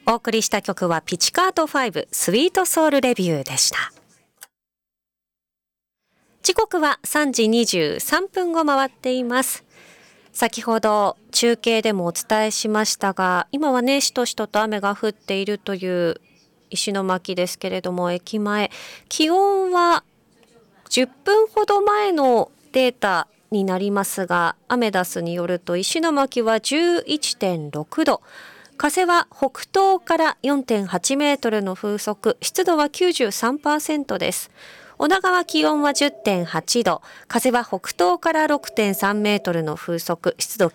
お送りした曲はピチカート5スイートソウルレビューでした。時刻は3時23分を回っています。先ほど中継でもお伝えしましたが、今はねしとしとと雨が降っているという石巻ですけれども、駅前気温は10分ほど前のデータになりますが、アメダスによると石巻は 11.6 度、風は北東から 4.8 メートルの風速、湿度は 93% です。女川気温は 10.8 度、風は北東から 6.3 メートルの風速、湿度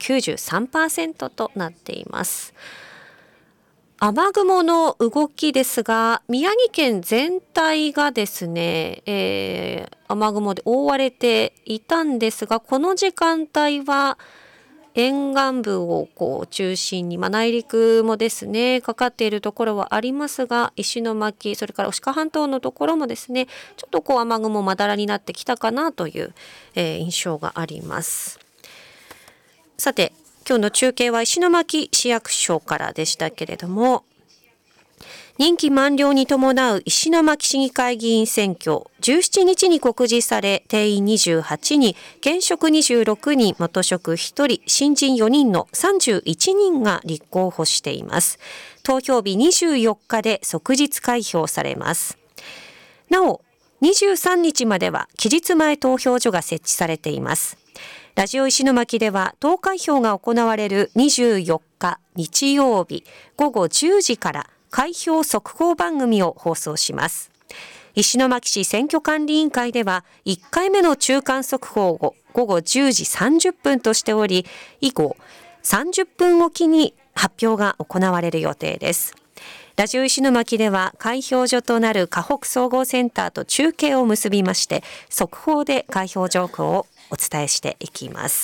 93% となっています。雨雲の動きですが、宮城県全体がですね、雨雲で覆われていたんですが、この時間帯は沿岸部を中心に、内陸もですねかかっているところはありますが、石巻それから牡鹿半島のところもですねちょっと雨雲まだらになってきたかなという、印象があります。さて今日の中継は石巻市役所からでしたけれども、任期満了に伴う石巻市議会議員選挙、17日に告示され、定員28人、現職26人、元職1人、新人4人の31人が立候補しています。投票日24日で即日開票されます。なお、23日までは期日前投票所が設置されています。ラジオ石巻では投開票が行われる24日日曜日午後10時から開票速報番組を放送します。石巻市選挙管理委員会では1回目の中間速報を午後10時30分としており、以降30分おきに発表が行われる予定です。ラジオ石巻では開票所となる河北総合センターと中継を結びまして、速報で開票状況をお伝えしていきます。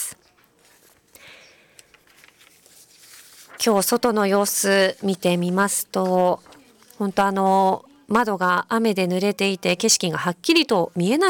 今日外の様子見てみますと、本当窓が雨で濡れていて景色がはっきりと見えない